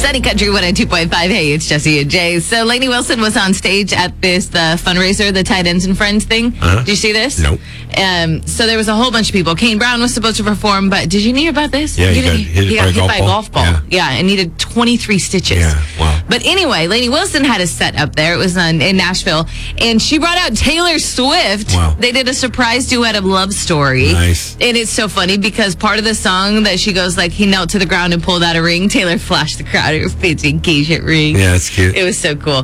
Sunny Country 102.5. Hey, it's Jesse and Jay. So Lainey Wilson was on stage at the fundraiser, the Tight Ends and Friends thing. Did you see this? Nope. So there was a whole bunch of people. Kane Brown was supposed to perform, but did you hear about this? Yeah, he got hit by a golf ball. Yeah, and needed 23 stitches. Yeah, wow. But anyway, Lainey Wilson had a set up there. It was in Nashville, and she brought out Taylor Swift. Wow. They did a surprise duet of Love Story. Nice. And it's so funny because part of the song that she goes he knelt to the ground and pulled out a ring. Taylor flashed the crowd her fancy engagement ring. Yeah, that's cute. It was so cool.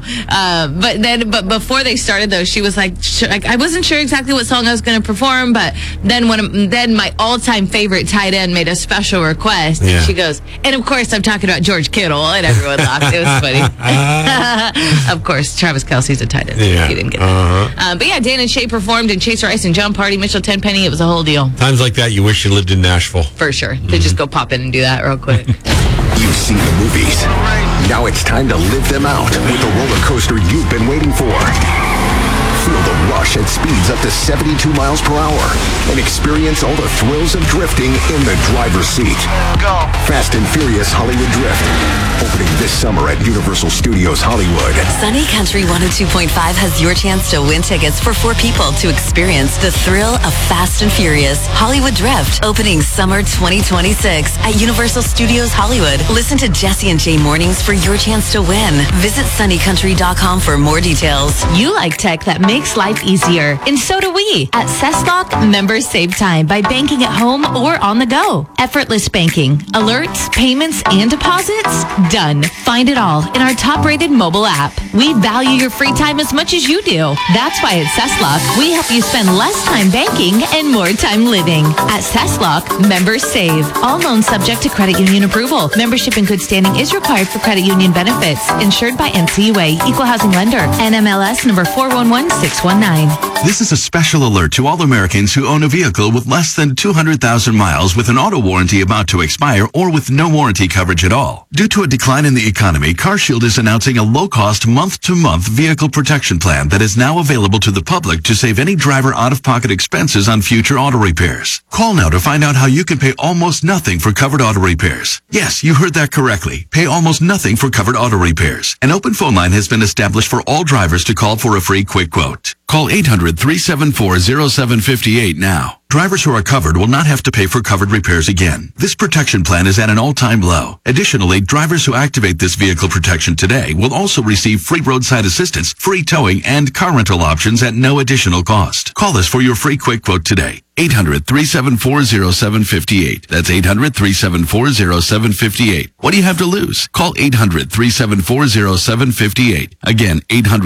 But before they started though, she was like, I wasn't sure exactly what song I was going to perform, but then my all-time favorite tight end made a special request. Yeah. And she goes, and of course I'm talking about George Kittle, and everyone laughed. It was funny. Of course, Travis Kelce's a tight end. Yeah. He didn't get that. But yeah, Dan and Shay performed, and Chase Rice and John Party, Mitchell Tenpenny. It was a whole deal. Times like that, you wish you lived in Nashville. For sure. To just go pop in and do that real quick. You've seen the movies. Now it's time to live them out with the roller coaster you've been waiting for. Feel the rush at speeds up to 72 miles per hour and experience all the thrills of drifting in the driver's seat. Go. Fast and Furious Hollywood Drift. Opening this summer at Universal Studios Hollywood. Sunny Country 102.5 has your chance to win tickets for 4 people to experience the thrill of Fast and Furious Hollywood Drift. Opening summer 2026 at Universal Studios Hollywood. Listen to Jesse and Jay mornings for your chance to win. Visit sunnycountry.com for more details. You like tech that makes life easier, and so do we. At Cesslock, members save time by banking at home or on the go. Effortless banking, alerts, payments, and deposits, done. Find it all in our top-rated mobile app. We value your free time as much as you do. That's why at Cesslock, we help you spend less time banking and more time living. At Cesslock, members save. All loans subject to credit union approval. Membership in good standing is required for credit union benefits. Insured by NCUA, Equal Housing Lender, NMLS number 411619. This is a special alert to all Americans who own a vehicle with less than 200,000 miles with an auto warranty about to expire or with no warranty coverage at all. Due to a decline in the economy, CarShield is announcing a low-cost month-to-month vehicle protection plan that is now available to the public to save any driver out-of-pocket expenses on future auto repairs. Call now to find out how you can pay almost nothing for covered auto repairs. Yes, you heard that correctly. Pay almost nothing for covered auto repairs. An open phone line has been established for all drivers to call for a free quick quote. Call 800-374-0758 now. Drivers who are covered will not have to pay for covered repairs again. This protection plan is at an all-time low. Additionally, drivers who activate this vehicle protection today will also receive free roadside assistance, free towing, and car rental options at no additional cost. Call us for your free quick quote today. 800-374-0758. That's 800-374-0758. What do you have to lose? Call 800-374-0758. Again,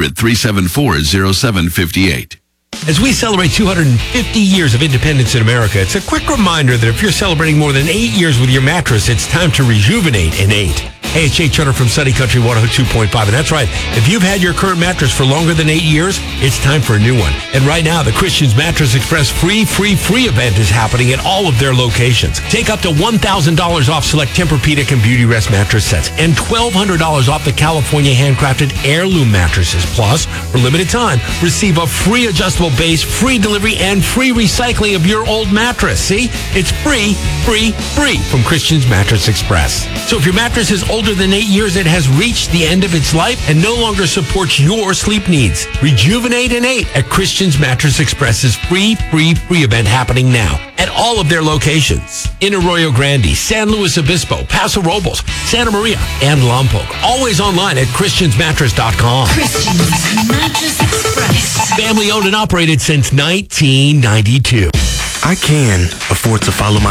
800-374-0758. As we celebrate 250 years of independence in America, it's a quick reminder that if you're celebrating more than 8 years with your mattress, it's time to rejuvenate in 8. Hey, it's Jay Chutter from Sunny Country 102.5, and that's right. If you've had your current mattress for longer than 8 years, it's time for a new one. And right now, the Christian's Mattress Express free event is happening at all of their locations. Take up to $1,000 off select Tempur-Pedic and Beauty Rest mattress sets, and $1,200 off the California handcrafted heirloom mattresses. Plus, for limited time, receive a free adjustable base, free delivery, and free recycling of your old mattress. See? It's free from Christian's Mattress Express. So if your mattress is older than 8 years, it has reached the end of its life and no longer supports your sleep needs. Rejuvenate in 8 at Christian's Mattress Express's free event happening now at all of their locations. In Arroyo Grande, San Luis Obispo, Paso Robles, Santa Maria, and Lompoc. Always online at christiansmattress.com. Christian's Mattress Express. Family owned and operated since 1992. I can afford to follow my